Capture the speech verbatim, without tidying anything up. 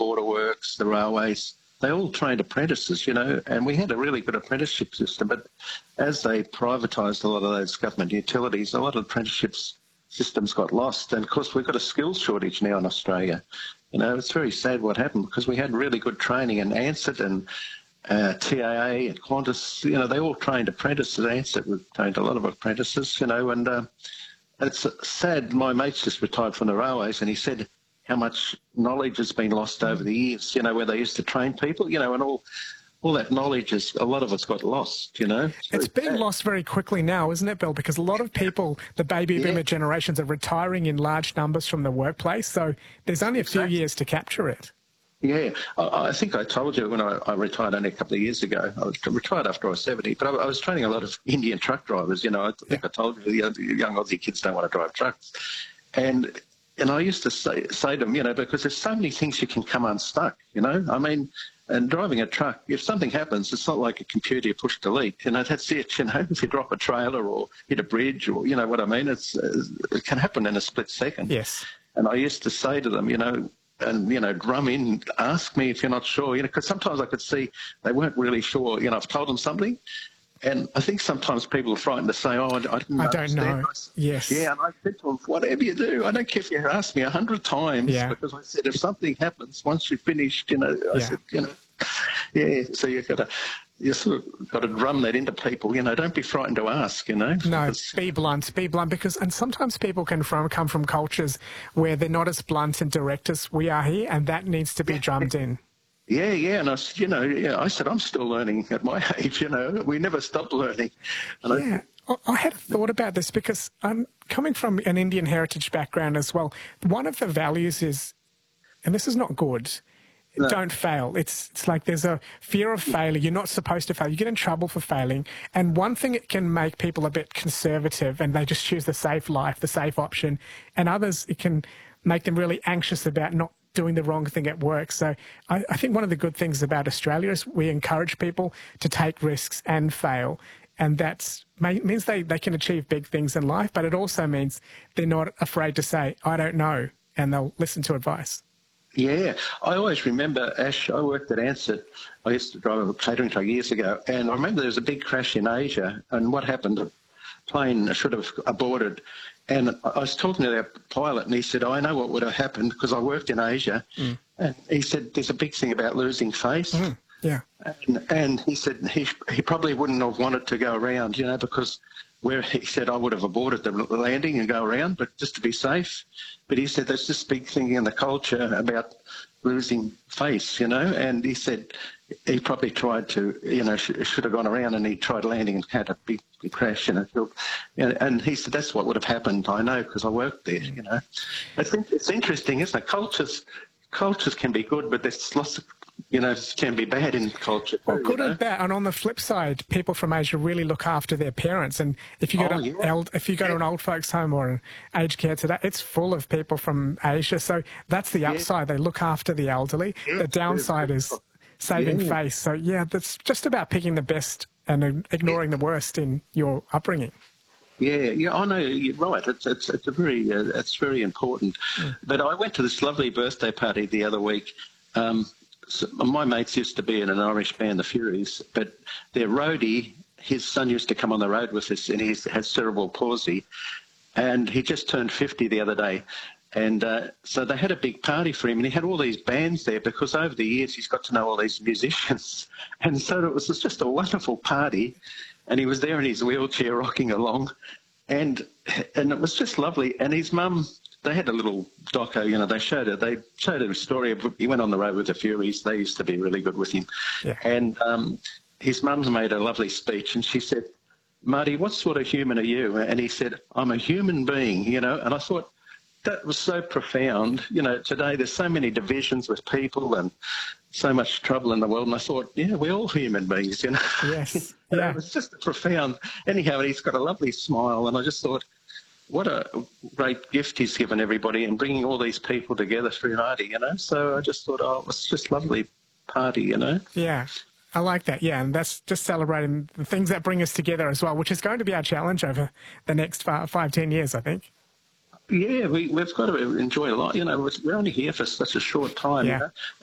border works, the railways, they all trained apprentices, you know, and we had a really good apprenticeship system. But as they privatised a lot of those government utilities, a lot of apprenticeships systems got lost. And, of course, we've got a skills shortage now in Australia. You know, it's very sad what happened because we had really good training in ANZSIT and uh, T A A and Qantas. You know, they all trained apprentices. ANZSIT we trained a lot of apprentices, you know, and uh, it's sad. My mate's just retired from the railways and he said how much knowledge has been lost over the years, you know, where they used to train people, you know, and all all that knowledge, is a lot of it's got lost, you know. So it's being lost very quickly now, isn't it, Bill? Because a lot of people, the baby yeah. boomer generations, are retiring in large numbers from the workplace, so there's only a exactly. few years to capture it. Yeah, I, I think I told you when I, I retired only a couple of years ago. I was retired after I was seventy, but I, I was training a lot of Indian truck drivers, you know. I think yeah. I told you, the young Aussie kids don't want to drive trucks. And and I used to say, say to them, you know, because there's so many things you can come unstuck, you know. I mean, and driving a truck, if something happens, it's not like a computer you push delete. You know, that's it. You know, if you drop a trailer or hit a bridge or, you know what I mean, it's it can happen in a split second. Yes. And I used to say to them, you know, and, you know, drum in, ask me if you're not sure, you know, because sometimes I could see they weren't really sure. You know, I've told them something. And I think sometimes people are frightened to say, oh, I, I didn't I don't understand. know. I said, yes. Yeah, and I said to them, whatever you do, I don't care if you ask me a hundred times, yeah. because I said, if something happens, once you've finished, you know, I yeah. said, you know, yeah, so you've got to, you sort of got to drum that into people, you know, don't be frightened to ask, you know. No, because, be blunt, be blunt, because, and sometimes people can from, come from cultures where they're not as blunt and direct as we are here, and that needs to be yeah. drummed in. Yeah, yeah, and I said, you know, yeah, I said, I'm still learning at my age, you know, we never stop learning. And yeah, I, I had a thought about this because I'm coming from an Indian heritage background as well. One of the values is, and this is not good, no. don't fail. It's it's like there's a fear of failure. You're not supposed to fail. You get in trouble for failing. And one thing, it can make people a bit conservative and they just choose the safe life, the safe option. And others, it can make them really anxious about not doing the wrong thing at work. So I, I think one of the good things about Australia is we encourage people to take risks and fail. And that means they, they can achieve big things in life, but it also means they're not afraid to say, I don't know, and they'll listen to advice. Yeah, I always remember, Ash, I worked at ANZSIT. I used to drive a catering truck years ago, and I remember there was a big crash in Asia, and what happened, the plane should have aborted. And I was talking to their pilot, and he said, I know what would have happened because I worked in Asia. Mm. And he said, there's a big thing about losing face. Mm. Yeah. And, and he said he, he probably wouldn't have wanted to go around, you know, because where he said I would have aborted the landing and go around, but just to be safe. But he said there's this big thing in the culture about losing face, you know, and he said he probably tried to, you know, sh should have gone around, and he tried landing and had a big, big crash, you know. And, and he said that's what would have happened. I know because I worked there, you know. I think it's interesting, isn't it? Cultures, cultures can be good, but there's lots of, you know, can be bad in culture. Well, too, good you know? and bad. And on the flip side, people from Asia really look after their parents. And if you go oh, to yeah. eld, if you go yeah. to an old folks' home or an aged care today, it's full of people from Asia. So that's the upside. Yeah. They look after the elderly. Yeah, the downside is saving yeah. face. So yeah, that's just about picking the best and ignoring yeah. the worst in your upbringing. Yeah, yeah, I know you're right. It's it's it's a very uh, it's very important. Mm. But I went to this lovely birthday party the other week. Um, So my mates used to be in an Irish band, the Furies, but their roadie, his son used to come on the road with us, and he has cerebral palsy, and he just turned fifty the other day. And uh, so they had a big party for him, and he had all these bands there because over the years he's got to know all these musicians. And so it was just a wonderful party, and he was there in his wheelchair rocking along, and and it was just lovely. And his mum, they had a little doco, you know, they showed her, they showed her a story of, he went on the road with the Furies, they used to be really good with him. Yeah. And um, his mum's made a lovely speech, and she said, Marty, what sort of human are you? And he said, I'm a human being, you know, and I thought that was so profound. You know, today there's so many divisions with people and so much trouble in the world, and I thought, yeah, we're all human beings, you know. Yes. Yeah. It was just profound. Anyhow, he's got a lovely smile, and I just thought, what a great gift he's given everybody and bringing all these people together through Hardy, you know. So I just thought, oh, it was just lovely party, you know. Yeah, I like that, yeah, and that's just celebrating the things that bring us together as well, which is going to be our challenge over the next five, five ten years, I think. Yeah, we, we've got to enjoy a lot, you know. We're only here for such a short time, yeah. you know.